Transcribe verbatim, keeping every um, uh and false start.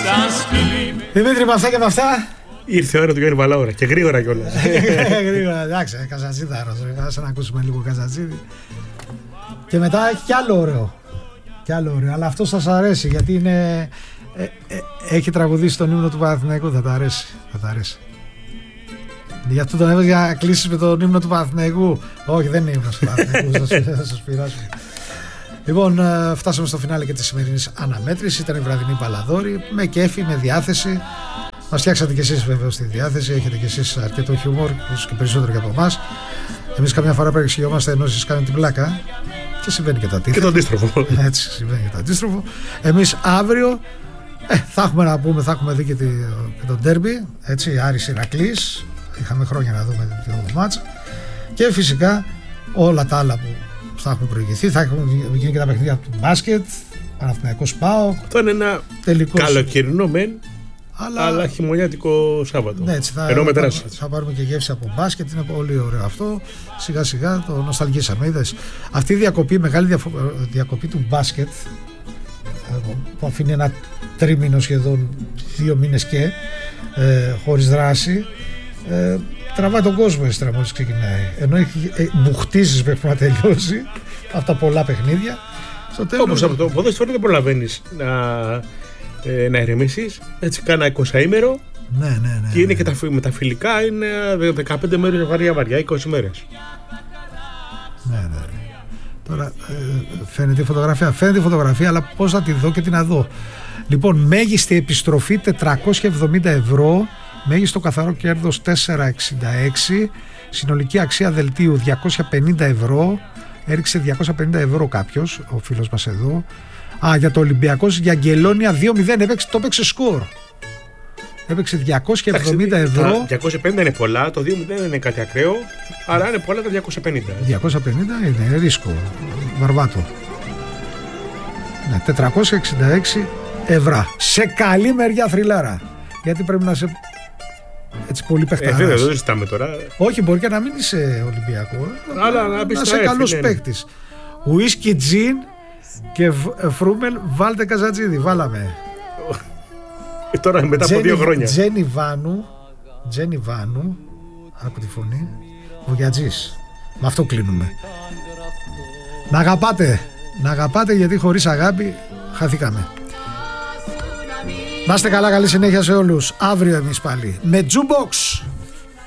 Δημήτρη, με αυτά και με αυτά. Ήρθε η ώρα του Γιάννη Βαλαώρα και γρήγορα κιόλας. Γρήγορα, εντάξει, Καζατζίδαρος. Ας να ακούσουμε λίγο Καζατζίδη. Και μετά έχει κι άλλο ωραίο. Κι άλλο ωραίο, αλλά αυτό θα σας αρέσει γιατί είναι. Ε, ε, έχει τραγουδήσει τον ύμνο του Παναθηναϊκού, θα τα αρέσει. Θα τα αρέσει. Γι' αυτό τον έβαζε για να κλείσεις με τον ύμνο του Παναθηναϊκού. Όχι, δεν είναι ύμνος του Παναθηναϊκού, θα σας πειράσουμε. Λοιπόν, φτάσαμε στο φινάλε και της σημερινής αναμέτρησης. Ήταν η βραδινή Παλαδόρη, με κέφι, με διάθεση. Μας φτιάξατε κι εσείς βέβαια στη διάθεση, έχετε κι εσείς αρκετό χιούμορ, ίσως και περισσότερο και από εμάς. Εμείς καμιά φορά παρεξηγιόμαστε ενώ εσείς κάνετε την πλάκα. Και συμβαίνει και το αντίθετο. Και το αντίστροφο. Έτσι, συμβαίνει και το αντίστροφο. Εμείς αύριο ε, θα έχουμε να πούμε, θα έχουμε δει και, τη, και το ντέρμπι. Έτσι, Άρης Ηρακλής. Είχαμε χρόνια να δούμε το μάτς. Και φυσικά όλα τα άλλα που θα έχουν προηγηθεί. Θα έχουν γίνει και τα παιχνίδια του μπάσκετ. Παναθηναϊκός ΠΑΟΚ. Αυτό είναι ένα τελικός... καλοκαιρινό μεν. Αλλά, αλλά χειμωνιάτικο Σάββατο. Ναι, έτσι, θα, θα, θα πάρουμε και γεύση από μπάσκετ. Είναι πολύ ωραίο αυτό. Σιγά σιγά το νοσταλγήσαμε. Είδες. Αυτή η διακοπή, η μεγάλη διαφο... διακοπή του μπάσκετ που αφήνει ένα τρίμηνο σχεδόν, δύο μήνες και ε, χωρίς δράση, ε, τραβάει τον κόσμο έστερα μόλις ξεκινάει. Ενώ έχει ε, μπουχτίζεις μέχρι να τελειώσει αυτά πολλά παιχνίδια. Όπως από το ποδόσφαιρο δεν προλαβαίνεις να Ε, να ηρεμήσεις, έτσι κάνα εικοσαήμερο. Ναι, ναι, ναι. Και είναι και τα, με τα φιλικά είναι δεκαπέντε μέρες βαριά βαριά, είκοσι μέρες. Ναι, ναι. Τώρα ε, φαίνεται η φωτογραφία, φαίνεται η φωτογραφία, αλλά πώς θα τη δω και τι να δω. Λοιπόν, μέγιστη επιστροφή τετρακόσια εβδομήντα ευρώ, μέγιστο καθαρό κέρδος τετρακόσια εξήντα έξι, συνολική αξία δελτίου διακόσια πενήντα ευρώ, έριξε διακόσια πενήντα ευρώ κάποιος, ο φίλος μας εδώ. Α, για το Ολυμπιακός για Αγγελόνια δύο μηδέν, έπαιξε, το έπαιξε σκορ. Έπαιξε διακόσια εβδομήντα ευρώ. διακόσια πενήντα είναι πολλά, το δύο μηδέν είναι κάτι ακραίο, άρα είναι πολλά τα διακόσια πενήντα. διακόσια πενήντα είναι ρίσκο, βαρβάτο. Ναι, τετρακόσια εξήντα έξι ευρώ. Σε καλή μεριά θρυλάρα. Γιατί πρέπει να είσαι έτσι πολύ παιχταράς. Ε, δεν το ζητάμε τώρα. Όχι, μπορεί και να μην είσαι Ολυμπιακό, αλλά να, να είσαι καλός παίκτης. Ουίσκι τζιν και Φρούμελ, βάλτε Καζατζίδη, βάλαμε. Ε, τώρα μετά από δύο χρόνια. Τζένι Βάνου, Τζένι Βάνου, άκου τη φωνή, Βογιατζής. Με αυτό κλείνουμε. Να αγαπάτε, να αγαπάτε γιατί χωρίς αγάπη χαθήκαμε. Να είστε καλά, καλή συνέχεια σε όλους. Αύριο εμείς πάλι με Jukebox.